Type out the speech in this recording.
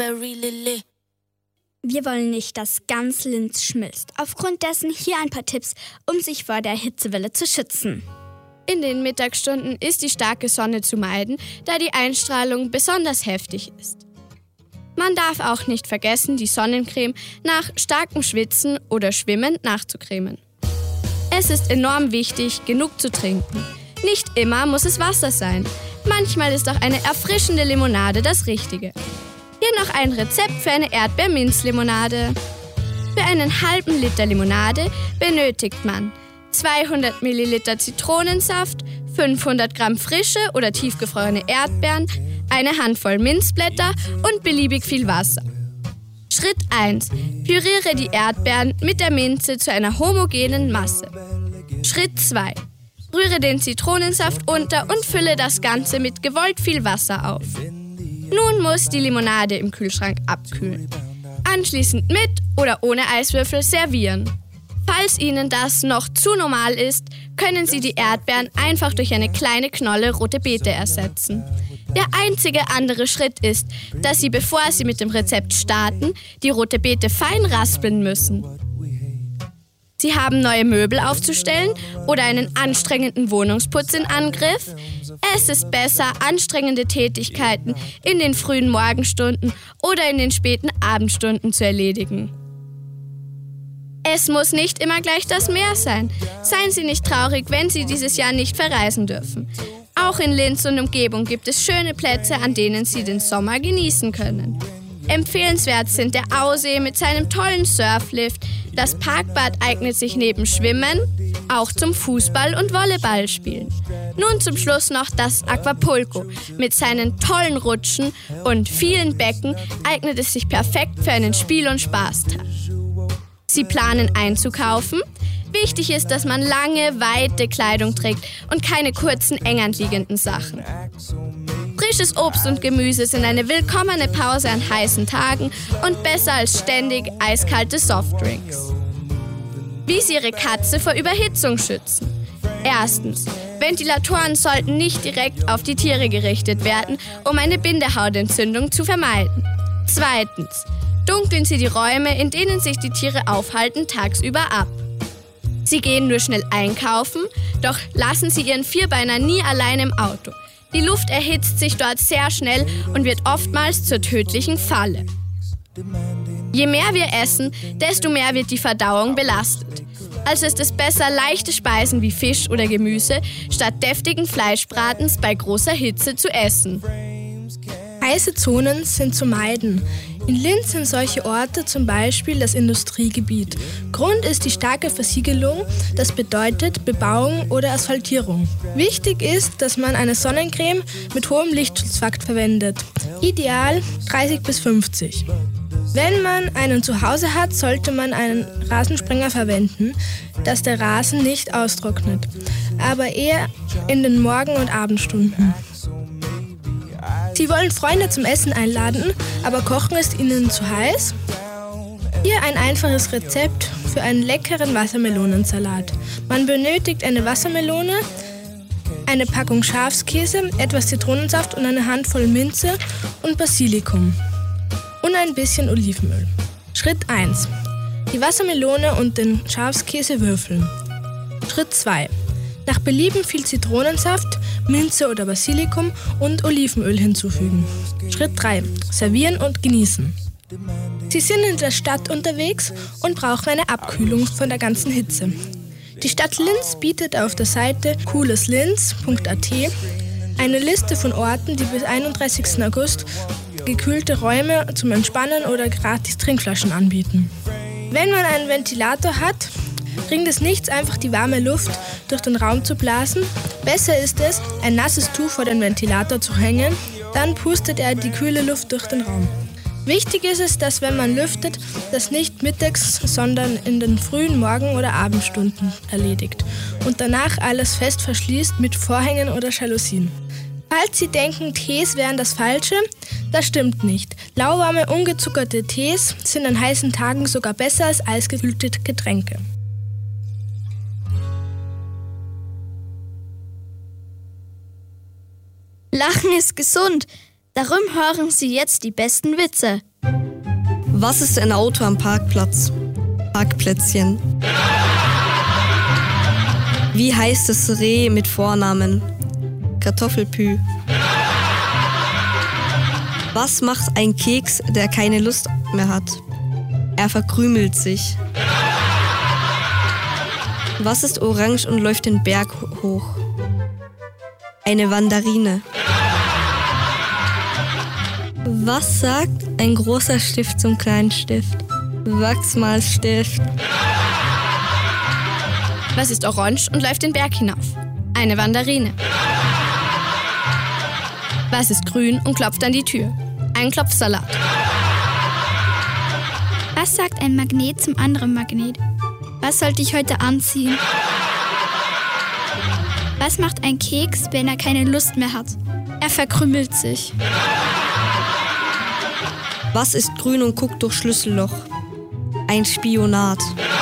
Wir wollen nicht, dass ganz Linz schmilzt. Aufgrund dessen hier ein paar Tipps, um sich vor der Hitzewelle zu schützen. In den Mittagsstunden ist die starke Sonne zu meiden, da die Einstrahlung besonders heftig ist. Man darf auch nicht vergessen, die Sonnencreme nach starkem Schwitzen oder Schwimmen nachzucremen. Es ist enorm wichtig, genug zu trinken. Nicht immer muss es Wasser sein. Manchmal ist auch eine erfrischende Limonade das Richtige. Hier noch ein Rezept für eine Erdbeer-Minz-Limonade. Für einen halben Liter Limonade benötigt man 200 Milliliter Zitronensaft, 500 Gramm frische oder tiefgefrorene Erdbeeren, eine Handvoll Minzblätter und beliebig viel Wasser. Schritt 1. Püriere die Erdbeeren mit der Minze zu einer homogenen Masse. Schritt 2. Rühre den Zitronensaft unter und fülle das Ganze mit gewollt viel Wasser auf. Nun muss die Limonade im Kühlschrank abkühlen. Anschließend mit oder ohne Eiswürfel servieren. Falls Ihnen das noch zu normal ist, können Sie die Erdbeeren einfach durch eine kleine Knolle rote Beete ersetzen. Der einzige andere Schritt ist, dass Sie, bevor Sie mit dem Rezept starten, die rote Beete fein raspeln müssen. Sie haben neue Möbel aufzustellen oder einen anstrengenden Wohnungsputz in Angriff? Es ist besser, anstrengende Tätigkeiten in den frühen Morgenstunden oder in den späten Abendstunden zu erledigen. Es muss nicht immer gleich das Meer sein. Seien Sie nicht traurig, wenn Sie dieses Jahr nicht verreisen dürfen. Auch in Linz und Umgebung gibt es schöne Plätze, an denen Sie den Sommer genießen können. Empfehlenswert sind der Aussee mit seinem tollen Surflift. Das Parkbad eignet sich neben Schwimmen auch zum Fußball- und Volleyballspielen. Nun zum Schluss noch das Aquapulco. Mit seinen tollen Rutschen und vielen Becken eignet es sich perfekt für einen Spiel- und Spaßtag. Sie planen einzukaufen? Wichtig ist, dass man lange, weite Kleidung trägt und keine kurzen, eng anliegenden Sachen. Frisches Obst und Gemüse sind eine willkommene Pause an heißen Tagen und besser als ständig eiskalte Softdrinks. Wie Sie Ihre Katze vor Überhitzung schützen. Erstens, Ventilatoren sollten nicht direkt auf die Tiere gerichtet werden, um eine Bindehautentzündung zu vermeiden. Zweitens, dunkeln Sie die Räume, in denen sich die Tiere aufhalten, tagsüber ab. Sie gehen nur schnell einkaufen, doch lassen Sie Ihren Vierbeiner nie allein im Auto. Die Luft erhitzt sich dort sehr schnell und wird oftmals zur tödlichen Falle. Je mehr wir essen, desto mehr wird die Verdauung belastet. Also ist es besser, leichte Speisen wie Fisch oder Gemüse statt deftigen Fleischbratens bei großer Hitze zu essen. Heiße Zonen sind zu meiden. In Linz sind solche Orte zum Beispiel das Industriegebiet. Grund ist die starke Versiegelung, das bedeutet Bebauung oder Asphaltierung. Wichtig ist, dass man eine Sonnencreme mit hohem Lichtschutzfaktor verwendet. Ideal 30 bis 50. Wenn man einen zu Hause hat, sollte man einen Rasensprenger verwenden, dass der Rasen nicht austrocknet, aber eher in den Morgen- und Abendstunden. Sie wollen Freunde zum Essen einladen, aber Kochen ist ihnen zu heiß? Hier ein einfaches Rezept für einen leckeren Wassermelonensalat. Man benötigt eine Wassermelone, eine Packung Schafskäse, etwas Zitronensaft und eine Handvoll Minze und Basilikum und ein bisschen Olivenöl. Schritt 1. Die Wassermelone und den Schafskäse würfeln. Schritt 2. Nach Belieben viel Zitronensaft, Minze oder Basilikum und Olivenöl hinzufügen. Schritt 3. Servieren und genießen. Sie sind in der Stadt unterwegs und brauchen eine Abkühlung von der ganzen Hitze. Die Stadt Linz bietet auf der Seite cooleslinz.at eine Liste von Orten, die bis 31. August gekühlte Räume zum Entspannen oder gratis Trinkflaschen anbieten. Wenn man einen Ventilator hat, bringt es nichts, einfach die warme Luft durch den Raum zu blasen. Besser ist es, ein nasses Tuch vor den Ventilator zu hängen, dann pustet er die kühle Luft durch den Raum. Wichtig ist es, dass wenn man lüftet, das nicht mittags, sondern in den frühen Morgen- oder Abendstunden erledigt und danach alles fest verschließt mit Vorhängen oder Jalousien. Falls Sie denken, Tees wären das Falsche, das stimmt nicht. Lauwarme, ungezuckerte Tees sind an heißen Tagen sogar besser als eisgekühlte Getränke. Lachen ist gesund. Darum hören Sie jetzt die besten Witze. Was ist ein Auto am Parkplatz? Parkplätzchen. Wie heißt das Reh mit Vornamen? Kartoffelpü. Was macht ein Keks, der keine Lust mehr hat? Er verkrümelt sich. Was ist orange und läuft den Berg hoch? Eine Wanderine. Was sagt ein großer Stift zum kleinen Stift? Wachsmalstift. Was ist orange und läuft den Berg hinauf? Eine Wanderine. Was ist grün und klopft an die Tür? Ein Klopfsalat. Was sagt ein Magnet zum anderen Magnet? Was sollte ich heute anziehen? Was macht ein Keks, wenn er keine Lust mehr hat? Er verkrümelt sich. Was ist grün und guckt durch Schlüsselloch? Ein Spionat.